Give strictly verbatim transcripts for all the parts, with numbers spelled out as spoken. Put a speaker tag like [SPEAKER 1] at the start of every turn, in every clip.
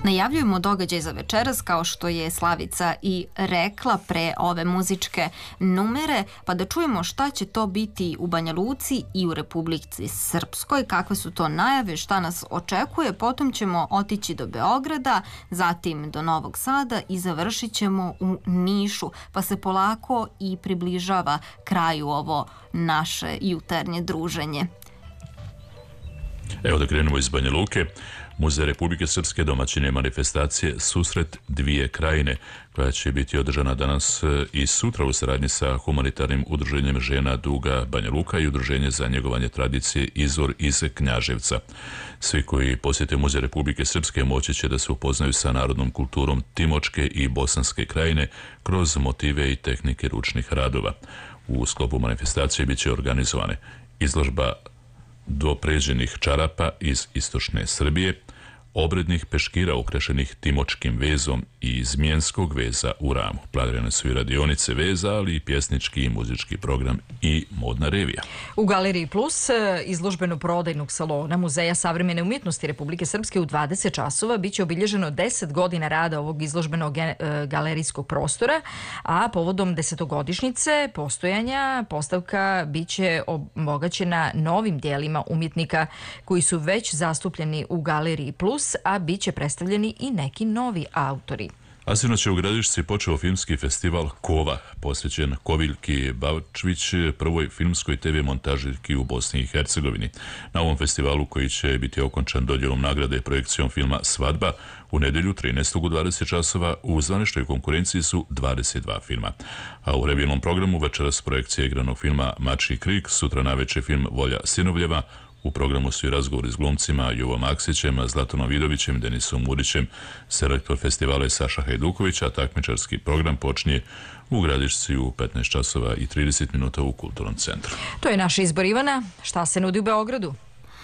[SPEAKER 1] Najavljujemo događaj za večeras, kao što je Slavica i rekla pre ove muzičke numere, pa da čujemo šta će to biti u Banja Luci i u Republici Srpskoj, kakve su to najave, šta nas očekuje. Potom ćemo otići do Beograda, zatim do Novog Sada i završit ćemo u Nišu, pa se polako i približava kraju ovo naše jutarnje druženje.
[SPEAKER 2] Evo da krenemo iz Banja Luke. Muzej Republike Srpske domaćin je manifestacije Susret dvije krajine, koja će biti održana danas i sutra u saradnji sa humanitarnim udruženjem žena Duga Banja Luka i udruženje za njegovanje tradicije Izvor iz Knjaževca. Svi koji posjete Muzej Republike Srpske moći će da se upoznaju sa narodnom kulturom Timočke i Bosanske krajine kroz motive i tehnike ručnih radova. U sklopu manifestacije bit će organizovane izložba dopređenih čarapa iz istočne Srbije, obrednih peškira ukrešenih timočkim vezom i zmijenskog veza u ramu. Planirane su i radionice veza, ali i pjesnički i muzički program i modna revija.
[SPEAKER 3] U Galeriji Plus izložbeno-prodajnog salona Muzeja savremene umjetnosti Republike Srpske u dvadeset časova biće obilježeno deset godina rada ovog izložbenog galerijskog prostora, a povodom desetogodišnjice postojanja postavka biće obogaćena novim dijelima umjetnika koji su već zastupljeni u Galeriji Plus, a bit će predstavljeni i neki novi autori.
[SPEAKER 2] A sinoć je u Gradišci počeo filmski festival Kova, posvećen Koviljki Bavčvić, prvoj filmskoj te ve montažirki u Bosni i Hercegovini. Na ovom festivalu, koji će biti okončan dodjelom nagrade projekcijom filma Svadba, u nedjelju trinaestog u dvadeset časova u zvaničnoj konkurenciji su dvadeset dva filma. A u revijalnom programu večeras projekcija igranog filma Mačji krik, sutra naveče film Volja Sinovljeva. U programu su i razgovori s glumcima Jovom Aksićem, Zlatanom Vidovićem, Denisom Murićem. Selektor festivala je Saša Hajduković, a takmičarski program počinje u Gradišci u petnaest časova i trideset minuta u Kulturnom centru.
[SPEAKER 3] To je naš izbor, Ivana. Šta se nudi u Beogradu?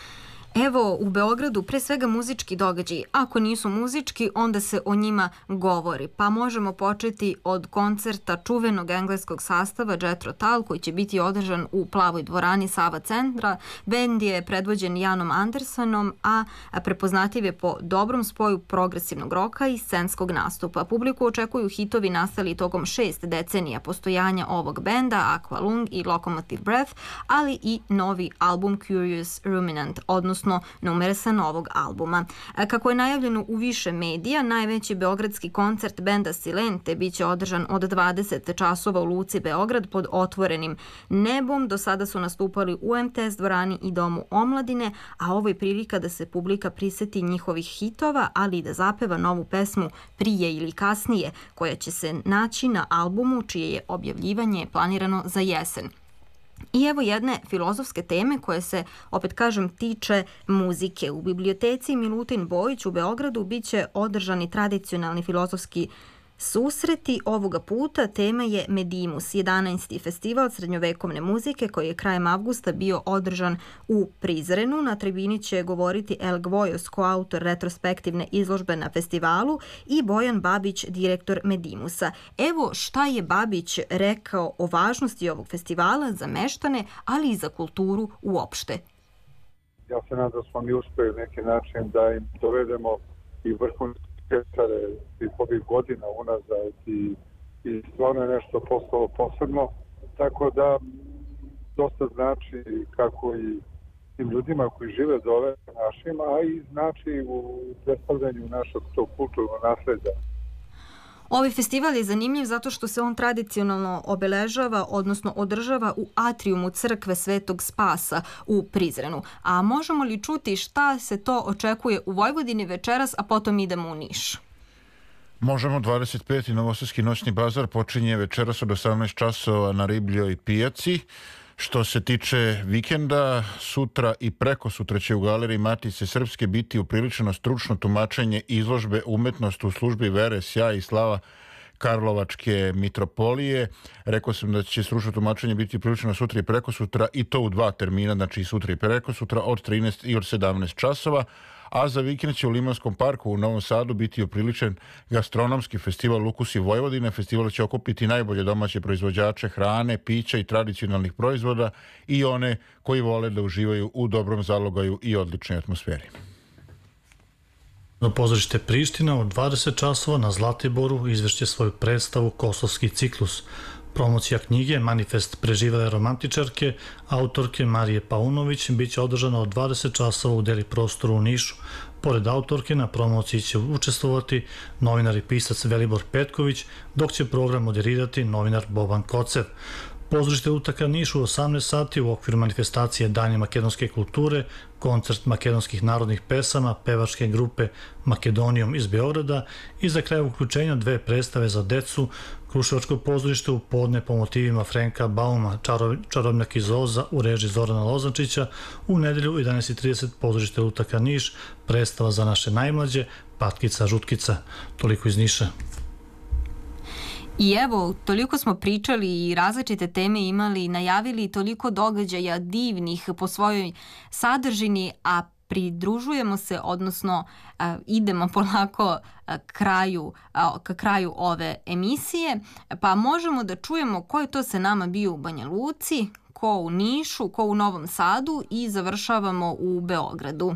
[SPEAKER 1] Evo, u Beogradu pre svega muzički događaji. Ako nisu muzički, onda se o njima govori. Pa možemo početi od koncerta čuvenog engleskog sastava Jethro Tull, koji će biti održan u Plavoj dvorani Sava centra. Bend je predvođen Janom Andersonom, a prepoznatljiv je po dobrom spoju progresivnog roka i scenskog nastupa. Publiku očekuju hitovi nastali tokom šest decenija postojanja ovog benda, Aqualung i Locomotive Breath, ali i novi album Curious Ruminant, odnosno numere sa novog albuma. Kako je najavljeno u više medija, najveći beogradski koncert benda Silente biće održan od dvadeset časova u Luci Beograd pod otvorenim nebom. Do sada su nastupali u em te es dvorani i Domu omladine, a ovo je prilika da se publika priseti njihovih hitova, ali i da zapeva novu pesmu Prije ili kasnije, koja će se naći na albumu čije je objavljivanje planirano za jesen. I evo jedne filozofske teme koje se, opet kažem, tiče muzike. U biblioteci Milutin Bojić u Beogradu biće održani tradicionalni filozofski susreti. Ovoga puta tema je Medimus, jedanaesti festival srednjovekovne muzike koji je krajem avgusta bio održan u Prizrenu. Na tribini će govoriti El Gvojos, koautor retrospektivne izložbe na festivalu, i Bojan Babić, direktor Medimusa. Evo šta je Babić rekao o važnosti ovog festivala za meštane, ali i za kulturu uopšte.
[SPEAKER 4] Ja se nadam da smo mi uspeli neki način da im dovedemo i vrhunski orkestare svih ovih godina unazad i, i stvarno je nešto postalo posebno, tako da dosta znači kako i tim ljudima koji žive dole našima, a i znači u predstavljanju našeg tog kulturnog nasleđa.
[SPEAKER 1] Ovaj festival je zanimljiv zato što se on tradicionalno obeležava, odnosno održava u atrijumu crkve Svetog Spasa u Prizrenu. A možemo li čuti šta se to očekuje u Vojvodini večeras, a potom idemo u Niš?
[SPEAKER 5] Možemo. Dvadeset peti Novosadski noćni bazar počinje večeras od osamnaest časova na Ribljoj pijaci. Što se tiče vikenda, sutra i preko sutra će u Galeriji Matice Srpske biti upriličeno stručno tumačenje izložbe Umetnost u službi vere, sjaj i slava Karlovačke mitropolije. Rekao sam da će stručno tumačenje biti upriličeno sutra i preko sutra, i to u dva termina, znači i sutra i preko sutra od trinaest i od sedamnaest časova. A za vikend će u Limanskom parku u Novom Sadu biti upriličen gastronomski festival Ukusi Vojvodine. Festival će okupiti najbolje domaće proizvođače hrane, pića i tradicionalnih proizvoda i one koji vole da uživaju u dobrom zalogaju i odličnoj atmosferi.
[SPEAKER 6] Pozorište Priština u dvadeset časova na Zlatiboru izvešće svoju predstavu Kosovski ciklus. Promocija knjige Manifest preživele romantičarke autorke Marije Paunović biće održana od dvadeset časova u Deli prostoru u Nišu. Pored autorke na promociji će učestvovati novinar i pisac Velibor Petković, dok će program moderirati novinar Boban Kocev. Pozorište Lutaka Niš u osamnaest sati u okviru manifestacije Danje makedonske kulture, koncert makedonskih narodnih pesama, pevačke grupe Makedonijom iz Beograda i za kraj uključenja dve predstave za decu, Kruševačko pozorište u podne po motivima Frenka Bauma, čarov, Čarobnjak iz Oza u režiji Zorana Lozančića, u nedelju u jedanaest i trideset pozorište Lutaka Niš, predstava za naše najmlađe, Patkica Žutkica. Toliko iz Niša.
[SPEAKER 1] I evo, toliko smo pričali i različite teme imali, najavili toliko događaja divnih po svojoj sadržini, a pridružujemo se, odnosno a, idemo polako a, kraju, a, ka kraju ove emisije, pa možemo da čujemo ko je to sa nama bio u Banja Luci, ko u Nišu, ko u Novom Sadu i završavamo u Beogradu.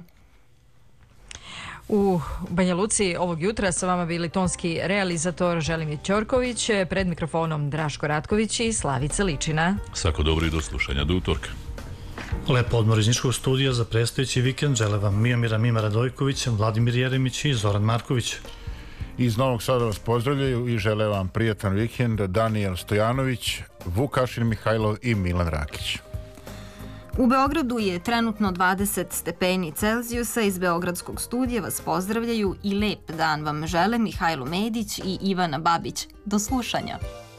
[SPEAKER 3] U Banja Luci ovog jutra sa vama bili tonski realizator Želimir Ćorković, pred mikrofonom Draško Ratković i Slavica Ličina.
[SPEAKER 2] Svako dobro i do slušanja do utorka.
[SPEAKER 6] Lep odmor iz Niškog studija za predstojeći vikend žele vam Mijomira Mima Radojković, Vladimir Jeremić i Zoran Marković.
[SPEAKER 5] Iz Novog Sada vas pozdravljaju i žele vam prijatan vikend Danijel Stojanović, Vukašin Mihajlov i Milan Rakić.
[SPEAKER 1] U Beogradu je trenutno dvadeset stepeni Celzijusa. Iz Beogradskog studija vas pozdravljaju i lep dan vam žele Mihajlo Medić i Ivana Babić. Do slušanja.